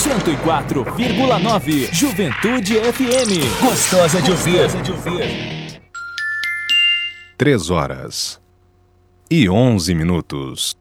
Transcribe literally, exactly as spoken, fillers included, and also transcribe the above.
cento e quatro vírgula nove Juventude F M. Gostosa de ouvir. Gostosa de ouvir. Três horas e onze minutos.